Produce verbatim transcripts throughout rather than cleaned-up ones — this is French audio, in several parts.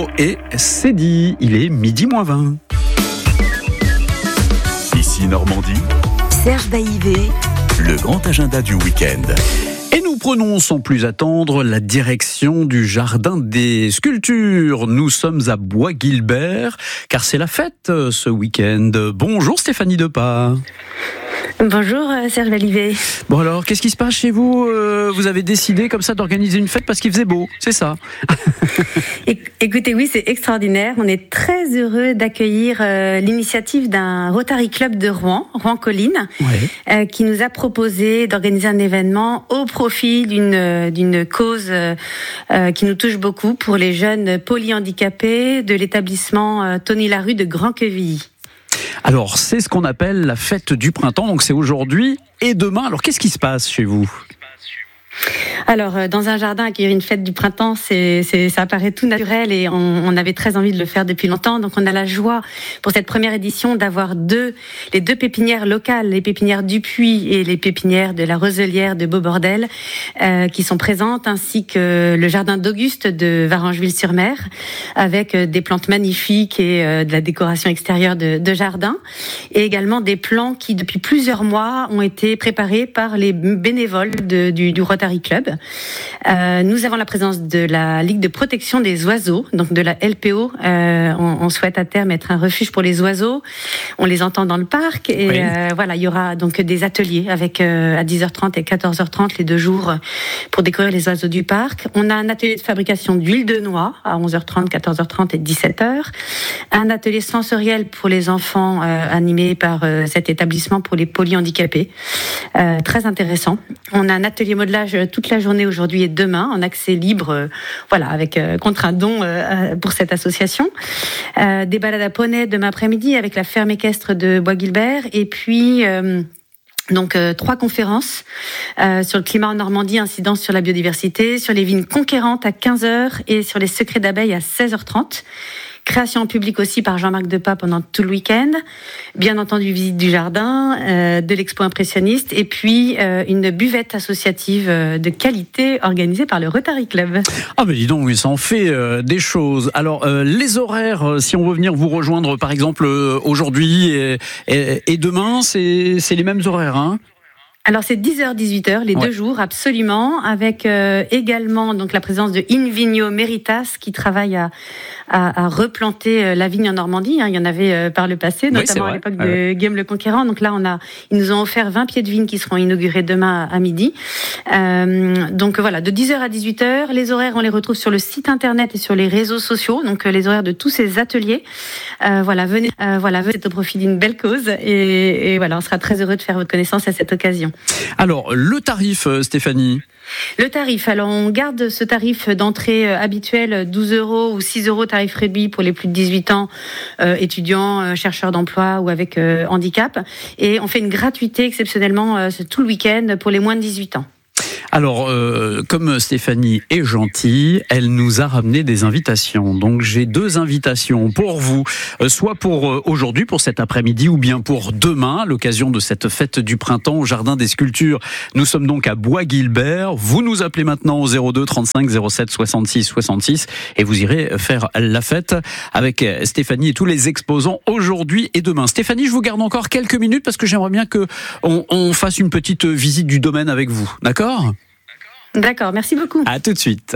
Et c'est dit, il est midi moins vingt. Ici Normandie, Serge Baillivet, le grand agenda du week-end. Et nous prenons sans plus attendre la direction du Jardin des Sculptures. Nous sommes à Bois-Guilbert, car c'est la fête ce week-end. Bonjour Stéphanie Depas. Bonjour Serge Baillivet. Bon alors, qu'est-ce qui se passe chez vous ? euh, Vous avez décidé comme ça d'organiser une fête parce qu'il faisait beau, c'est ça ? Écoutez, oui, c'est extraordinaire. On est très heureux d'accueillir euh, l'initiative d'un Rotary Club de Rouen, Rouen-Colline, ouais. euh, qui nous a proposé d'organiser un événement au profit d'une, d'une cause euh, euh, qui nous touche beaucoup pour les jeunes polyhandicapés de l'établissement euh, Tony Larue de Grand-Quevilly. Alors, c'est ce qu'on appelle la fête du printemps, donc c'est aujourd'hui et demain. Alors, qu'est-ce qui se passe chez vous ? Alors, dans un jardin, accueillir une fête du printemps, c'est, c'est, ça paraît tout naturel et on, on avait très envie de le faire depuis longtemps. Donc, on a la joie pour cette première édition d'avoir deux, les deux pépinières locales, les pépinières du Puy et les pépinières de la Roselière de Beaubordel, euh, qui sont présentes, ainsi que le jardin d'Auguste de Varangeville-sur-Mer, avec des plantes magnifiques et euh, de la décoration extérieure de, de jardin, et également des plants qui, depuis plusieurs mois, ont été préparés par les bénévoles de, du, du Rotary Club. Euh, nous avons la présence de la Ligue de protection des oiseaux, donc de la L P O. Euh, on, on souhaite à terme être un refuge pour les oiseaux. On les entend dans le parc et oui. euh, voilà, il y aura donc des ateliers avec euh, à dix heures trente et quatorze heures trente les deux jours pour découvrir les oiseaux du parc. On a un atelier de fabrication d'huile de noix à onze heures trente, quatorze heures trente et dix-sept heures. Un atelier sensoriel pour les enfants euh, animé par euh, cet établissement pour les polyhandicapés. Euh, très intéressant. On a un atelier modelage toute la journée aujourd'hui et demain en accès libre, euh, voilà, avec euh, contre un don euh, pour cette association. Euh, des balades à poney demain après-midi avec la ferme équestre de Bois-Guilbert et puis euh, donc euh, trois conférences euh, sur le climat en Normandie, incidence sur la biodiversité, sur les vignes conquérantes à quinze heures et sur les secrets d'abeilles à seize heures trente. Création en public aussi par Jean-Marc Depas pendant tout le week-end. Bien entendu, visite du jardin, euh, de l'expo impressionniste et puis euh, une buvette associative euh, de qualité organisée par le Rotary Club. Ah mais dis donc, ça en fait euh, des choses. Alors, euh, les horaires, euh, si on veut venir vous rejoindre par exemple euh, aujourd'hui et, et, et demain, c'est, c'est les mêmes horaires, hein ? Alors c'est dix heures dix-huit heures les ouais. deux jours absolument, avec euh, également donc la présence de In Vigno Meritas qui travaille à, à, à replanter euh, la vigne en Normandie. Hein. Il y en avait euh, par le passé, notamment oui, à l'époque de ouais. Guillaume le Conquérant. Donc là on a, ils nous ont offert vingt pieds de vigne qui seront inaugurés demain à midi. Euh, donc voilà, de dix heures à dix-huit heures. Les horaires on les retrouve sur le site internet et sur les réseaux sociaux. Donc euh, les horaires de tous ces ateliers. Euh, voilà, venez, euh, voilà, venez au profit d'une belle cause et, et voilà, on sera très heureux de faire votre connaissance à cette occasion. Alors, le tarif, Stéphanie ? Le tarif, alors on garde ce tarif d'entrée habituel, douze euros ou six euros tarif réduit pour les plus de dix-huit ans, euh, étudiants, euh, chercheurs d'emploi ou avec euh, handicap. Et on fait une gratuité exceptionnellement euh, tout le week-end pour les moins de dix-huit ans. Alors, euh, comme Stéphanie est gentille, elle nous a ramené des invitations. Donc, j'ai deux invitations pour vous, euh, soit pour euh, aujourd'hui, pour cet après-midi, ou bien pour demain, à l'occasion de cette fête du printemps au Jardin des Sculptures. Nous sommes donc à Bois-Guilbert. Vous nous appelez maintenant au zéro deux trente-cinq zéro sept soixante-six soixante-six et vous irez faire la fête avec Stéphanie et tous les exposants aujourd'hui et demain. Stéphanie, je vous garde encore quelques minutes parce que j'aimerais bien que on, on fasse une petite visite du domaine avec vous. D'accord ? D'accord, merci beaucoup. À tout de suite.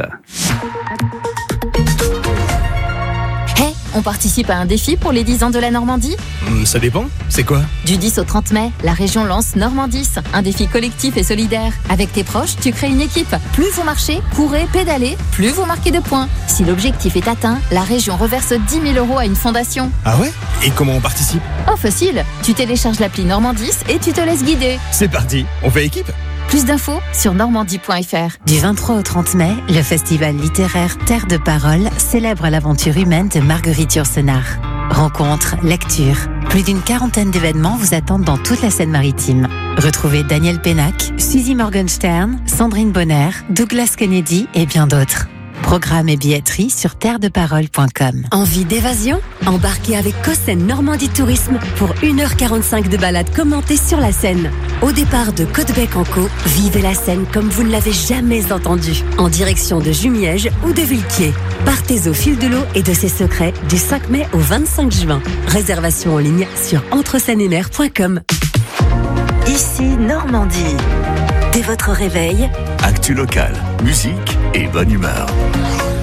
Hey, on participe à un défi pour les dix ans de la Normandie ? mmh, Ça dépend, c'est quoi ? Du dix au trente mai, la région lance Normandis, un défi collectif et solidaire. Avec tes proches, tu crées une équipe. Plus vous marchez, courez, pédalez, plus vous marquez de points. Si l'objectif est atteint, la région reverse dix mille euros à une fondation. Ah ouais ? Et comment on participe ? Oh facile, tu télécharges l'appli Normandis et tu te laisses guider. C'est parti, on fait équipe ? Plus d'infos sur normandie point f r. Du vingt-trois au trente mai, le festival littéraire Terre de Parole célèbre l'aventure humaine de Marguerite Yourcenar. Rencontres, lectures, plus d'une quarantaine d'événements vous attendent dans toute la Seine-Maritime. Retrouvez Daniel Pénac, Suzy Morgenstern, Sandrine Bonner, Douglas Kennedy et bien d'autres. Programme et billetterie sur terre de parole point com. Envie d'évasion ? Embarquez avec Cossen Normandie Tourisme pour une heure quarante-cinq de balade commentée sur la Seine. Au départ de Côtebec-en-Caux, vivez la Seine comme vous ne l'avez jamais entendue, en direction de Jumièges ou de Villequier. Partez au fil de l'eau et de ses secrets du cinq mai au vingt-cinq juin. Réservation en ligne sur entre seine et mer point com. Ici Normandie. Dès votre réveil, Actu locale, musique et bonne humeur.